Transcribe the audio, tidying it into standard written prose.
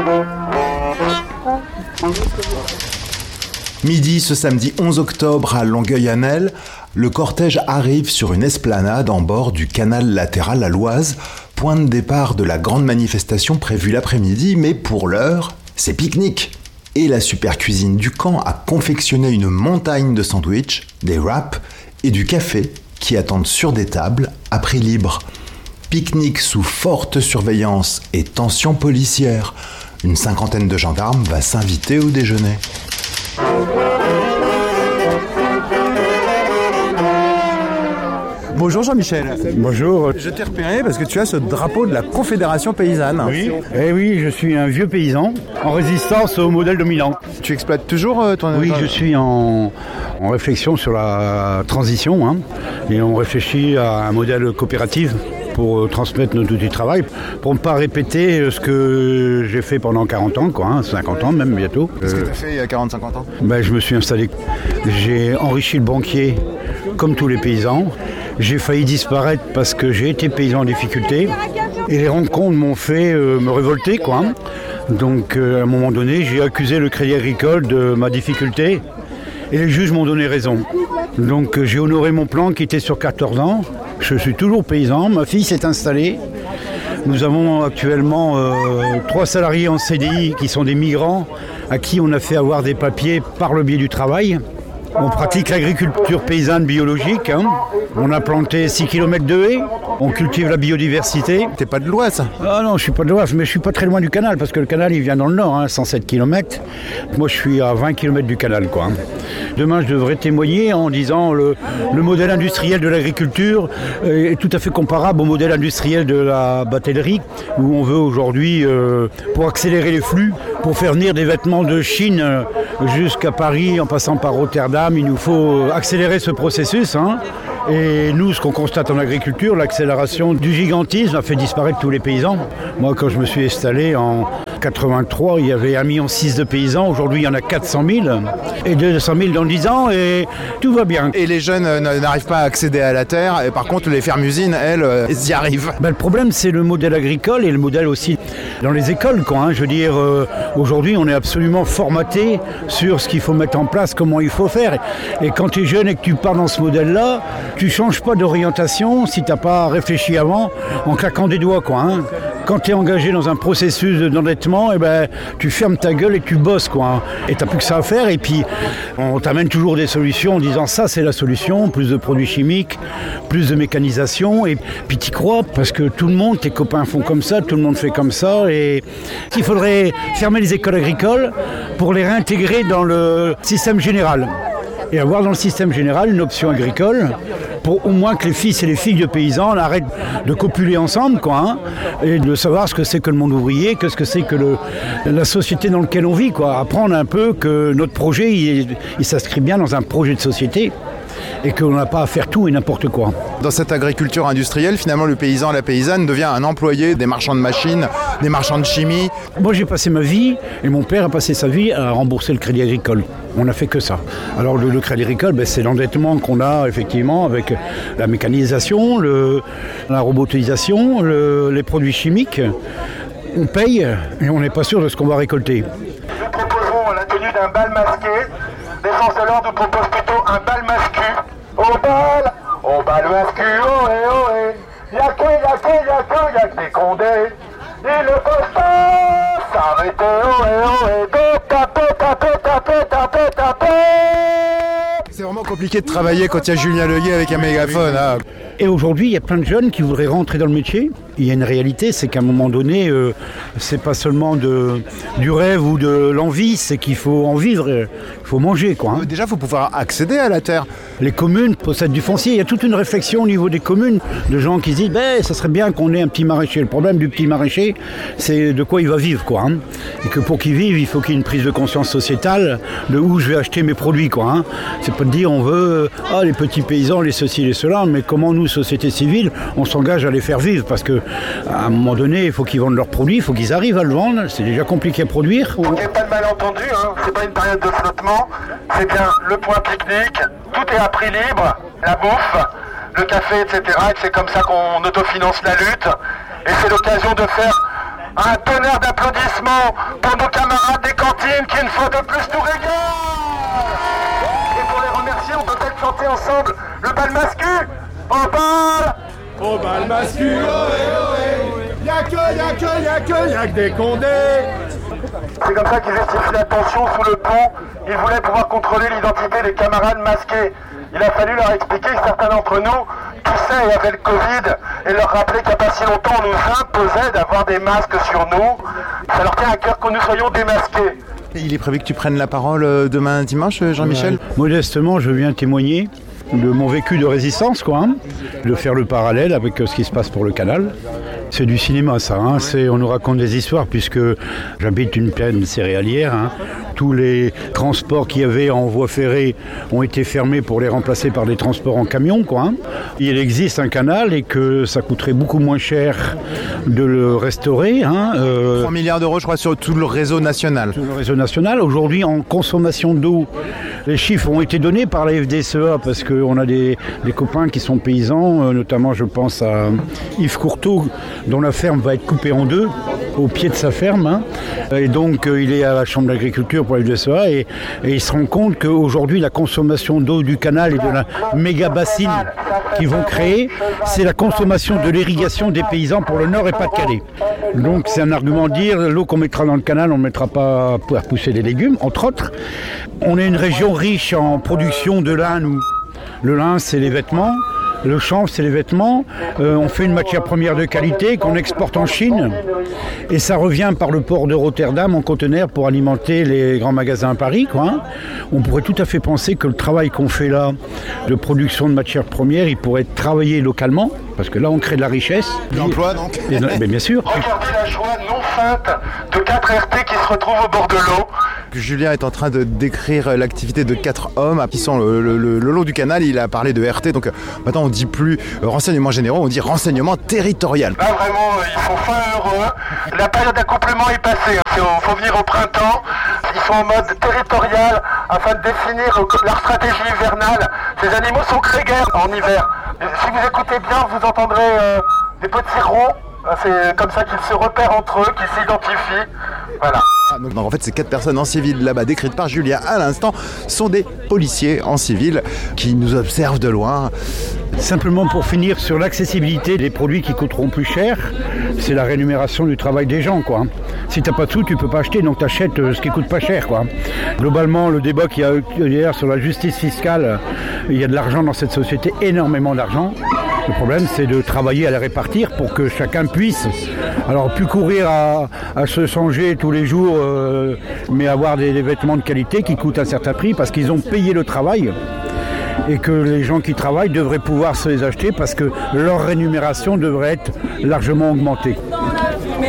Midi ce samedi 11 octobre à Longueuil-Annel, le cortège arrive sur une esplanade en bord du canal latéral à l'Oise, point de départ de la grande manifestation prévue l'après-midi, mais pour l'heure, c'est pique-nique. Et la super cuisine du camp a confectionné une montagne de sandwichs, des wraps et du café qui attendent sur des tables à prix libre. Pique-nique sous forte surveillance et tension policière. Une cinquantaine de gendarmes va s'inviter au déjeuner. Bonjour Jean-Michel. Bonjour. Je t'ai repéré parce que tu as ce drapeau de la Confédération paysanne. Oui. Eh oui, je suis un vieux paysan en résistance au modèle dominant. Tu exploites toujours ton... Oui, je suis en réflexion sur la transition, et on réfléchit à un modèle coopératif pour transmettre notre outil de travail, pour ne pas répéter ce que j'ai fait pendant 40 ans, 50 ans même bientôt. Qu'est-ce que tu as fait il y a 40-50 ans ? Je me suis installé, j'ai enrichi le banquier comme tous les paysans. J'ai failli disparaître parce que j'ai été paysan en difficulté et les rencontres m'ont fait me révolter, Donc à un moment donné, j'ai accusé le Crédit Agricole de ma difficulté et les juges m'ont donné raison. Donc j'ai honoré mon plan qui était sur 14 ans. Je suis toujours paysan, ma fille s'est installée. Nous avons actuellement 3 salariés en CDI qui sont des migrants à qui on a fait avoir des papiers par le biais du travail. On pratique l'agriculture paysanne biologique. On a planté 6 km de haies. On cultive la biodiversité. T'es pas de l'Oise ? Ah non, je suis pas de l'Oise, mais je suis pas très loin du canal parce que le canal il vient dans le nord, 107 km. Moi je suis à 20 km du canal, Demain je devrais témoigner en disant le modèle industriel de l'agriculture est tout à fait comparable au modèle industriel de la batellerie où on veut aujourd'hui, pour accélérer les flux, pour faire venir des vêtements de Chine jusqu'à Paris en passant par Rotterdam, il nous faut accélérer ce processus. Et nous, ce qu'on constate en agriculture, l'accélération du gigantisme a fait disparaître tous les paysans. Moi, quand je me suis installé en 83, il y avait 1,6 million de paysans. Aujourd'hui, il y en a 400 000 et 200 000 dans 10 ans et tout va bien. Et les jeunes n'arrivent pas à accéder à la terre. Et par contre, les fermes-usines, elles y arrivent. Le problème, c'est le modèle agricole et le modèle aussi dans les écoles. Je veux dire, aujourd'hui, on est absolument formaté sur ce qu'il faut mettre en place, comment il faut faire. Et quand tu es jeune et que tu pars dans ce modèle-là, tu ne changes pas d'orientation si tu n'as pas réfléchi avant en claquant des doigts. Quand tu es engagé dans un processus d'endettement, tu fermes ta gueule et tu bosses. Et tu n'as plus que ça à faire. Et puis, on t'amène toujours des solutions en disant ça, c'est la solution. Plus de produits chimiques, plus de mécanisation. Et puis, tu y crois parce que tout le monde, tes copains font comme ça, tout le monde fait comme ça. Et il faudrait fermer les écoles agricoles pour les réintégrer dans le système général. Et avoir dans le système général une option agricole pour au moins que les fils et les filles de paysans arrêtent de copuler ensemble, et de savoir ce que c'est que le monde ouvrier, ce que c'est que la société dans laquelle on vit, Apprendre un peu que notre projet, il s'inscrit bien dans un projet de société et qu'on n'a pas à faire tout et n'importe quoi. Dans cette agriculture industrielle, finalement, le paysan, la paysanne devient un employé des marchands de machines, des marchands de chimie. Moi, j'ai passé ma vie, et mon père a passé sa vie à rembourser le crédit agricole. On n'a fait que ça. Alors, le crédit agricole, c'est l'endettement qu'on a, effectivement, avec la mécanisation, la robotisation, les produits chimiques. On paye, et on n'est pas sûr de ce qu'on va récolter. Nous proposons la tenue d'un bal masqué. Les forces de l'ordre nous proposent plutôt un bal mascu. Au bal mascu, ohé, ohé. Y'a que des condés. Il ne faut pas s'arrêter, ohé, ohé. Taper. C'est vraiment compliqué de travailler quand il y a Julien Leguet avec un mégaphone. Et aujourd'hui, il y a plein de jeunes qui voudraient rentrer dans le métier. Il y a une réalité, c'est qu'à un moment donné, c'est pas seulement du rêve ou de l'envie, c'est qu'il faut en vivre, il faut manger. Déjà, il faut pouvoir accéder à la terre. Les communes possèdent du foncier. Il y a toute une réflexion au niveau des communes, de gens qui se disent ça serait bien qu'on ait un petit maraîcher. Le problème du petit maraîcher, c'est de quoi il va vivre. Et que pour qu'il vive, il faut qu'il y ait une prise de conscience sociétale de où je vais acheter mes produits. C'est pas de dire on veut les petits paysans, les ceci, les cela, mais comment nous, société civile, on s'engage à les faire vivre parce que à un moment donné, il faut qu'ils vendent leurs produits, il faut qu'ils arrivent à le vendre, c'est déjà compliqué à produire. Il n'y a pas de malentendu, c'est pas une période de flottement, c'est bien le point pique-nique, tout est à prix libre, la bouffe, le café, etc. Et c'est comme ça qu'on autofinance la lutte. Et c'est l'occasion de faire Un tonnerre d'applaudissements pour nos camarades des cantines qui une fois de plus nous régalent. Et pour les remercier, on peut peut-être chanter ensemble le bal mascu. Au bal mascu, ohé ohé. Y'a que des condés. C'est comme ça qu'ils justifient la tension sous le pont. Ils voulaient pouvoir contrôler l'identité des camarades masqués. Il a fallu leur expliquer que certains d'entre nous toussaient et avaient le Covid et leur rappeler qu'il n'y a pas si longtemps on nous imposait d'avoir des masques sur nous. Ça leur tient à cœur que nous soyons démasqués. Il est prévu que tu prennes la parole demain dimanche, Jean-Michel ? Modestement, je viens témoigner de mon vécu de résistance, de faire le parallèle avec ce qui se passe pour le canal. C'est du cinéma, ça. On nous raconte des histoires, puisque j'habite une plaine céréalière. Tous les transports qu'il y avait en voie ferrée ont été fermés pour les remplacer par des transports en camion, Il existe un canal et que ça coûterait beaucoup moins cher de le restaurer. 3 milliards d'euros, je crois, sur tout le réseau national. Tout le réseau national. Aujourd'hui, en consommation d'eau, les chiffres ont été donnés par la FDSEA parce qu'on a des copains qui sont paysans, notamment je pense à Yves Courteau, dont la ferme va être coupée en deux au pied de sa ferme. Et donc il est à la Chambre d'agriculture pour la FDSEA et il se rend compte qu'aujourd'hui la consommation d'eau du canal et de la méga bassine qu'ils vont créer, c'est la consommation de l'irrigation des paysans pour le Nord et Pas-de-Calais. Donc c'est un argument de dire l'eau qu'on mettra dans le canal, on ne mettra pas pour pousser des légumes, entre autres. On est une région riche en production de lin, nous. Le lin, c'est les vêtements. Le chanvre, c'est les vêtements. On fait une matière première de qualité qu'on exporte en Chine. Et ça revient par le port de Rotterdam en conteneur pour alimenter les grands magasins à Paris. On pourrait tout à fait penser que le travail qu'on fait là, de production de matières premières, il pourrait être travaillé localement. Parce que là, on crée de la richesse. L'emploi, donc. Mais bien sûr. Regardez la joie non feinte de 4 RT qui se retrouvent au bord de l'eau. Julien est en train de décrire l'activité de 4 hommes qui sont le long du canal. Il a parlé de RT, donc maintenant on ne dit plus renseignements généraux, on dit renseignement territorial. Là vraiment, ils sont fin heureux. La période d'accouplement est passée. Il faut venir au printemps. Ils sont en mode territorial afin de définir leur stratégie hivernale. Ces animaux sont grégaires en hiver. Si vous écoutez bien, vous entendrez des petits ronds. C'est comme ça qu'ils se repèrent entre eux, qu'ils s'identifient. Voilà. Donc en fait, ces 4 personnes en civil là-bas, décrites par Julien à l'instant, sont des policiers en civil qui nous observent de loin. Simplement pour finir sur l'accessibilité des produits qui coûteront plus cher, c'est la rémunération du travail des gens, Si t'as pas de sous, tu peux pas acheter, donc t'achètes ce qui coûte pas cher, Globalement, le débat qu'il y a hier sur la justice fiscale, il y a de l'argent dans cette société, énormément d'argent. Le problème, c'est de travailler à la répartir pour que chacun puisse. Alors, plus courir à se changer tous les jours, mais avoir des vêtements de qualité qui coûtent un certain prix parce qu'ils ont payé le travail. Et que les gens qui travaillent devraient pouvoir se les acheter parce que leur rémunération devrait être largement augmentée.